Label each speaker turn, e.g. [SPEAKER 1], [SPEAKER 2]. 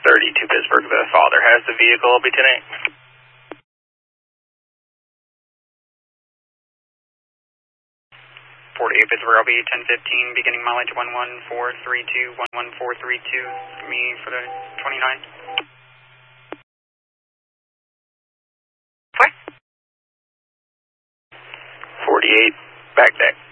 [SPEAKER 1] 32 Pittsburgh, the father has the vehicle. I'll be 10-8. 48 Pittsburgh, I'll be 1015, beginning mileage 11432, 11432, me for the 29. What? 48, back deck.